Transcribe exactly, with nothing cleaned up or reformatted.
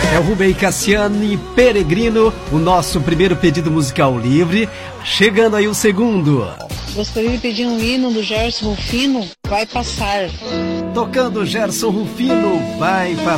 É o Rubem Cassiani, Peregrino, o nosso primeiro pedido musical livre. Chegando aí o segundo. Gostaria de pedir um hino do Gerson Rufino, Vai Passar. Tocando Gerson Rufino, Vai Passar.